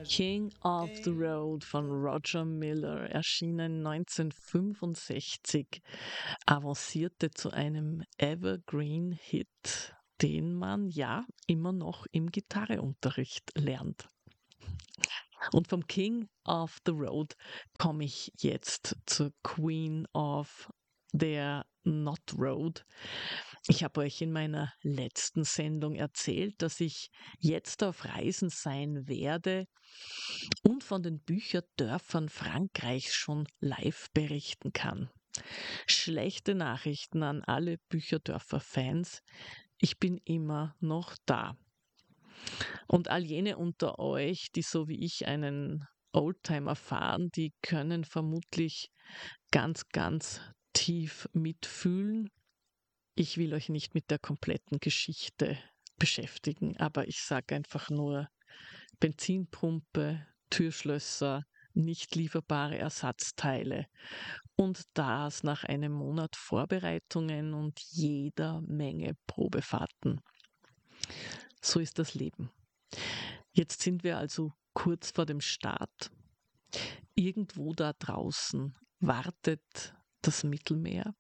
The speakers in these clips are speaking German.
King of the Road von Roger Miller, erschienen 1965, avancierte zu einem Evergreen-Hit, den man ja immer noch im Gitarreunterricht lernt. Und vom King of the Road komme ich jetzt zur Queen of the Not Road. Ich habe euch in meiner letzten Sendung erzählt, dass ich jetzt auf Reisen sein werde und von den Bücherdörfern Frankreichs schon live berichten kann. Schlechte Nachrichten an alle Bücherdörfer-Fans. Ich bin immer noch da. Und all jene unter euch, die so wie ich einen Oldtimer fahren, die können vermutlich ganz, ganz tief mitfühlen. Ich will euch nicht mit der kompletten Geschichte beschäftigen, aber ich sage einfach nur Benzinpumpe, Türschlösser, nicht lieferbare Ersatzteile und das nach einem Monat Vorbereitungen und jeder Menge Probefahrten. So ist das Leben. Jetzt sind wir also kurz vor dem Start. Irgendwo da draußen wartet das Mittelmeer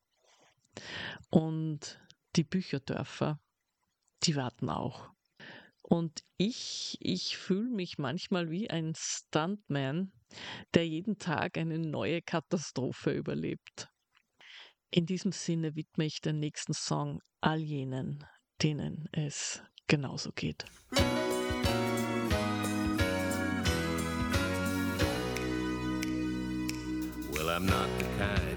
und die Bücherdörfer, die warten auch. Und ich fühle mich manchmal wie ein Stuntman, der jeden Tag eine neue Katastrophe überlebt. In diesem Sinne widme ich den nächsten Song all jenen, denen es genauso geht. Well, I'm not the kind